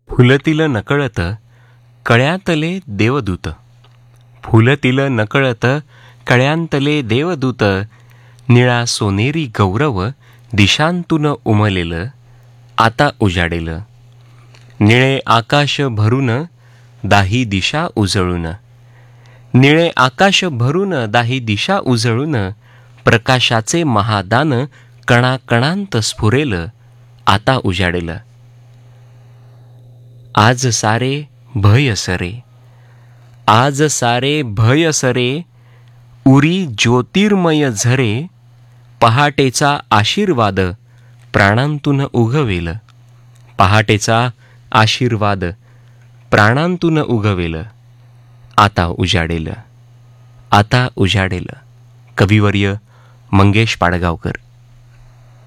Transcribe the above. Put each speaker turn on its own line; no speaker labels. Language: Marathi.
फुलतील नकळत कळ्यांतले देवदूत, फुलतील नकळत कळ्यांतले देवदूत, निळा सोनेरी गौरव दिशांतून उमलेलं आता उजाडेलं. निळे आकाश भरून दाही दिशा उजळून, निळे आकाश भरून दाही दिशा उजळून, प्रकाशाचे महादान कणाकणांत स्फुरेल आता उजाडेल. आज सारे भय सरे, आज सारे भय सरे, उरी ज्योतिर्मय झरे, पहाटेचा आशीर्वाद प्राणांतून उगवेल, पहाटेचा आशीर्वाद प्राणांतून उगवेल आता उजाडेल, आता उजाडेल. कविवर्य मंगेश पाडगावकर.